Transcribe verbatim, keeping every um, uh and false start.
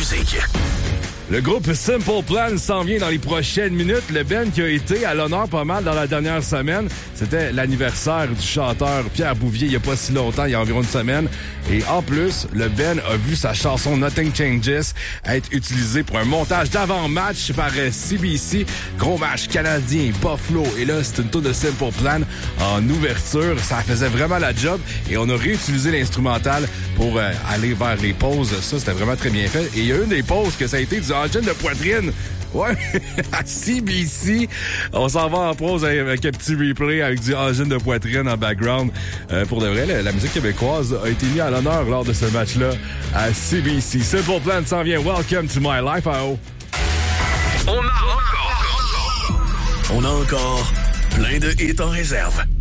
musique. Le groupe Simple Plan s'en vient dans les prochaines minutes. Le band qui a été à l'honneur pas mal dans la dernière semaine, c'était l'anniversaire du chanteur Pierre Bouvier il y a pas si longtemps, il y a environ une semaine. Et en plus, le band a vu sa chanson Nothing Changes être utilisée pour un montage d'avant-match par C B C. Gros match canadien, Buffalo. Et là, c'est une tour de Simple Plan en ouverture. Ça faisait vraiment la job. Et on a réutilisé l'instrumental pour euh, aller vers les pauses. Ça, c'était vraiment très bien fait. Et il y a une des pauses que ça a été du engine de poitrine. Ouais, à C B C. On s'en va en pause avec un petit replay avec du engine de poitrine en background. Euh, pour de vrai, la, la musique québécoise a été mise à l'honneur lors de ce match-là à C B C. Simple Plan s'en vient. Welcome to my life, A O. On a encore, on a encore plein de hits en réserve.